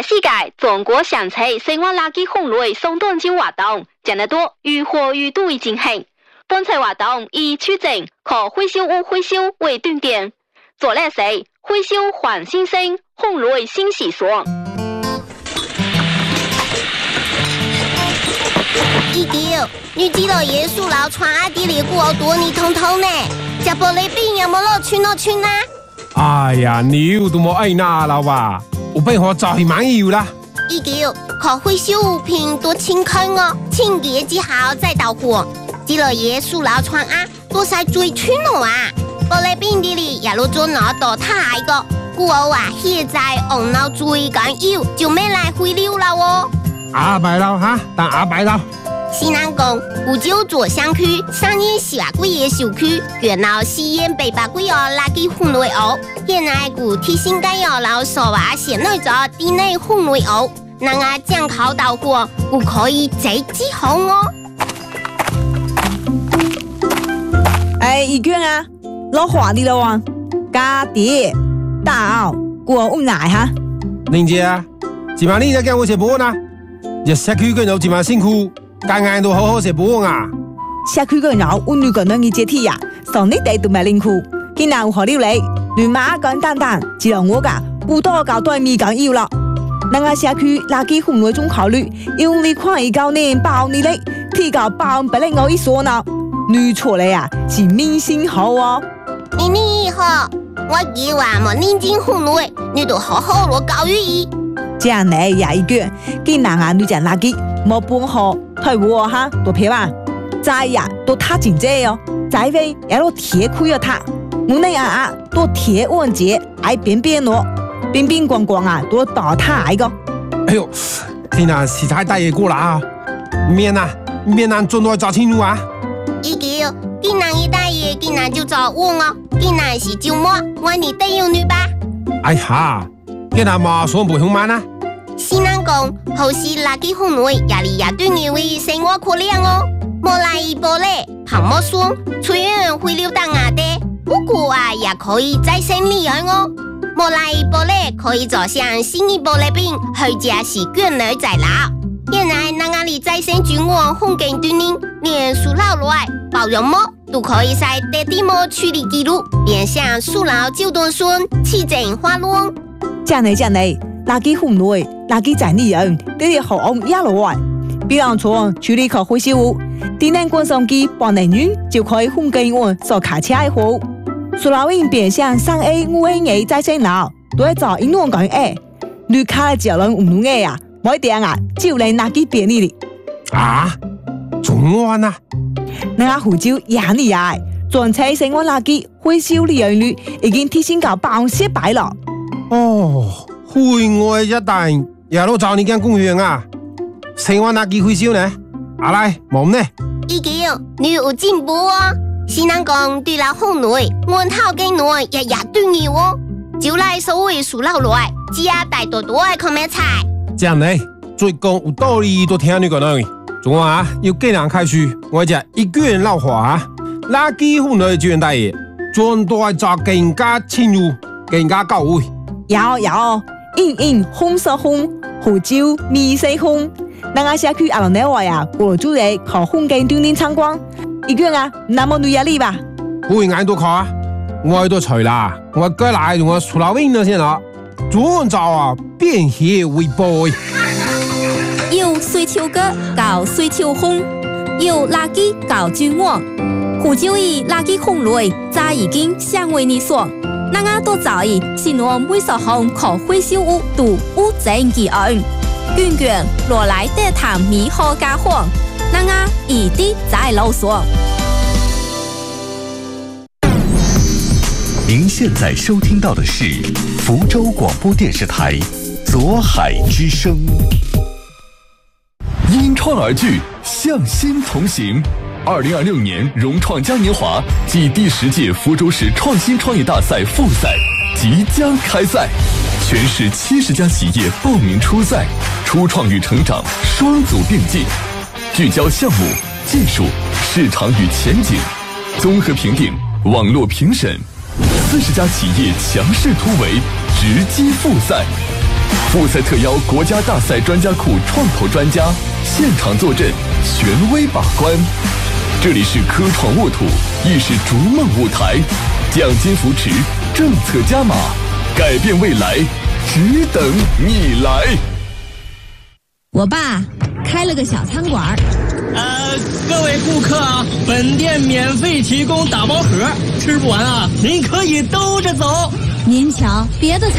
世界中国上次生活垃圾分类送短招活动，真得多如火如荼进行。本次活动以取证可回收物回收为重点，做叻时回收换新生，分类新时尚。 19，你知道耶稣老传阿弟里过多你通通呢？食玻璃饼有冇落村落村啦？ 哎呀，你都冇爱那啦哇！有办法找去买油啦。 19，可回收物品多清空哦，清洁之后再到货。知道耶稣老传啊，多晒最村咯啊！玻璃饼里也落咗攞到太個，故我話現在紅腦最緊要就咩嚟回流啦喎！ 阿白佬哈，但阿白佬。 西南講湖州左鄉區3年18個月小區，原來試驗800個月垃圾分類屋，現在古提醒大家老說話先內咗地內分類屋，那個將口到貨，古可以直接紅哦。 哎，一卷啊，老華啲咯喎，家爹大過屋奶哈。 玲姐啊，今晚你在跟我食飯啊？日社區嘅有今晚辛苦。間間都好好食飯啊！ 社區嘅人温暖個兩嘅接體呀，上你哋都咪辛苦，今日有何料理？亂馬簡單單，只有我噶不多搞對面緊要啦。那個社區垃圾分類中考慮，用你看一高年包你嘞，提高包不能我一說呢。你錯了呀，是明星好哦。 你好，我叫話冇認真分類，你都好好落教育伊。 這樣你也一句，今日啊你講垃圾冇半好。退貨哈，多票啊！再呀，都他真濟哦，再位也都鐵虧了他。我那啊，都鐵穩節，愛變變咯，變變光光啊，都倒他一個。 哎呦，天啊，實在大嘢過啦啊！面啊，轉來找清楚啊 ！19，今日一大爺，今日就找我哦，今日是周末，我你帶有女吧？ 哎呀，今日嘛算不凶慢啊！ 西南講，好似垃圾分類壓力也對你為生活可憐哦。莫來一玻璃，旁莫說，雖然會流到牙的，不過啊也可以再生利用哦。莫來一玻璃可以做像新一玻璃餅，或者是捲來再撈。現在那個里再生菌網風景對應，連塑料來包容膜都可以在地底膜處理記錄，變相塑料就斷酸，起整花窿。 這樣垃圾分類，垃圾整理人，這啲好安一路來。比方說處理可回收物，電能滾送機半年遠就可以分給我所卡車的貨。塑料瓶變成3A、5A 再生爐，都係找英文講誒，你卡只能唔用誒啊，冇點啊，就嚟垃圾便利哩。 啊，仲安啊？ 那湖州也厲害，全車生活垃圾回收利用率已經提升到100%了。 哦。戶外一帶也都找你間公園啊，生活垃圾回收呢？阿來冇呢 ？19，你有進步哦。西南講對了分類，我頭嘅內也對你哦。就來所謂塑料來，只要帶多多嘅看咩菜。 這樣呢，最講有道理都聽你講啦。仲話要既然開始，我就一個人老話啊，垃圾分類專大爺，專帶找更加清楚、更加到位。 有。影紅色紅，湖州米色紅。那個社區阿龍那話呀，過主嚟考風景鍛鍊參觀。一個啊，那麼女壓力吧？ 會眼都考啊，我都除啦，我過來用我塑料瓶了先啦。專找啊，便攜為寶。 有水球哥搞水球紅，有垃圾搞菌網。湖州以垃圾分類，早已經相為你所。那個都早已新羅每十項可回收物都無證記案，卷卷落來得談米好家伙，那個一定在囉嗦。 您現在收聽到的是福州廣播電視台左海之聲。因創而聚，向心同行。2026年融創嘉年華暨第10屆福州市創新創業大賽複賽即將開賽，全市70家企業報名出賽，初創與成長雙組並進，聚焦項目、技術、市場與前景，綜合評定，網絡評審，40家企業強勢突圍，直擊複賽。 复赛特邀国家大赛专家库创投专家现场坐镇，权威把关。这里是科创沃土，亦是逐梦舞台，奖金扶持，政策加码，改变未来，只等你来。 我爸开了个小餐馆。 各位顾客啊，本店免费提供打包盒，吃不完啊，您可以兜着走。 您瞧，别的餐